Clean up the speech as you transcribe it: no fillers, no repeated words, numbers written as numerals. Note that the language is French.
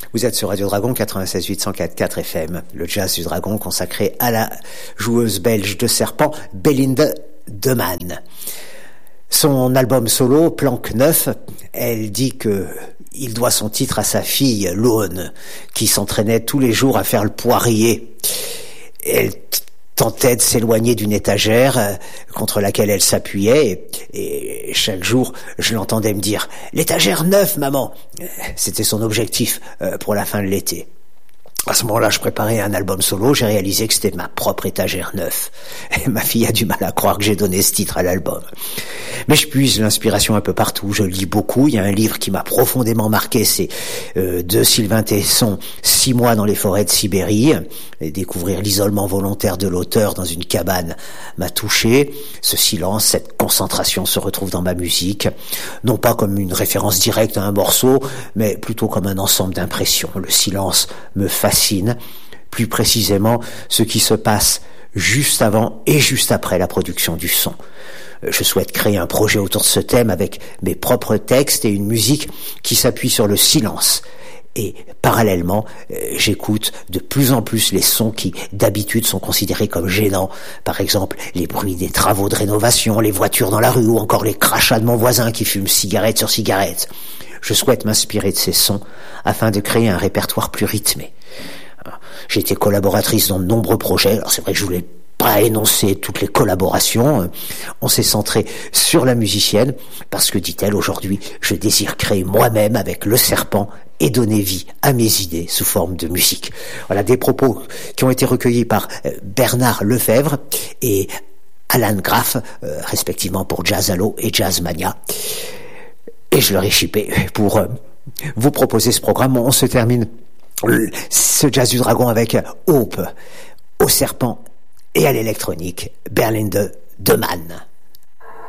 Vous êtes sur Radio Dragon 96.8 104.4 FM, le jazz du Dragon consacré à la joueuse belge de serpent Belinde De Man. Son album solo, Planque 9, elle dit que il doit son titre à sa fille, Lone, qui s'entraînait tous les jours à faire le poirier. Elle tentait de s'éloigner d'une étagère contre laquelle elle s'appuyait et chaque jour je l'entendais me dire « L'étagère 9, maman !» C'était son objectif pour la fin de l'été. À ce moment-là, je préparais un album solo, j'ai réalisé que c'était ma propre étagère 9. Et ma fille a du mal à croire que j'ai donné ce titre à l'album. Mais je puise l'inspiration un peu partout, je lis beaucoup. Il y a un livre qui m'a profondément marqué, c'est de Sylvain Tesson, 6 mois dans les forêts de Sibérie. Et découvrir l'isolement volontaire de l'auteur dans une cabane m'a touché. Ce silence, cette concentration se retrouve dans ma musique. Non pas comme une référence directe à un morceau, mais plutôt comme un ensemble d'impressions. Le silence me fascine, plus précisément ce qui se passe juste avant et juste après la production du son. Je souhaite créer un projet autour de ce thème avec mes propres textes et une musique qui s'appuie sur le silence. Et parallèlement, j'écoute de plus en plus les sons qui d'habitude sont considérés comme gênants. Par exemple, les bruits des travaux de rénovation, les voitures dans la rue ou encore les crachats de mon voisin qui fume cigarette sur cigarette. Je souhaite m'inspirer de ces sons afin de créer un répertoire plus rythmé. J'ai été collaboratrice dans de nombreux projets. Alors c'est vrai que je voulais pas énoncer toutes les collaborations. On s'est centré sur la musicienne parce que, dit-elle, aujourd'hui, je désire créer moi-même avec le serpent et donner vie à mes idées sous forme de musique. Voilà des propos qui ont été recueillis par Bernard Lefebvre et Alan Graff, respectivement pour Jazz Allo et Jazz Mania. Et je leur ai chippé pour vous proposer ce programme. On se termine ce Jazz du Dragon avec Hope, au serpent et à l'électronique, Belinde De Man.